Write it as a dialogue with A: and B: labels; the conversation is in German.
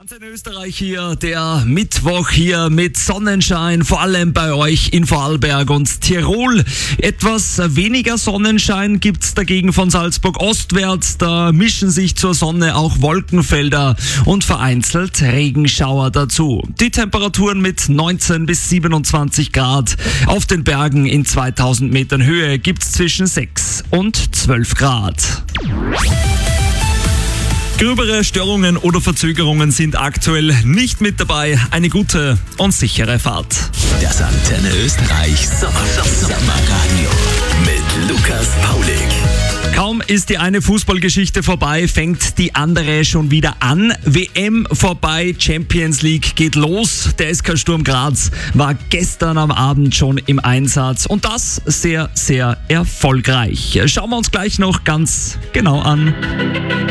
A: Antenne Österreich hier, der Mittwoch hier mit Sonnenschein, vor allem bei euch in Vorarlberg und Tirol. Etwas weniger Sonnenschein gibt's dagegen von Salzburg ostwärts. Da mischen sich zur Sonne auch Wolkenfelder und vereinzelt Regenschauer dazu. Die Temperaturen mit 19 bis 27 Grad. Auf den Bergen in 2000 Metern Höhe gibt's zwischen 6 und 12 Grad. Gröbere Störungen oder Verzögerungen sind aktuell nicht mit dabei. Eine gute und sichere Fahrt.
B: Das Antenne Österreich Sommerradio mit Lukas Paulik.
A: Kaum ist die eine Fußballgeschichte vorbei, fängt die andere schon wieder an. WM vorbei, Champions League geht los. Der SK Sturm Graz war gestern am Abend schon im Einsatz und das sehr, sehr erfolgreich. Schauen wir uns gleich noch ganz genau an.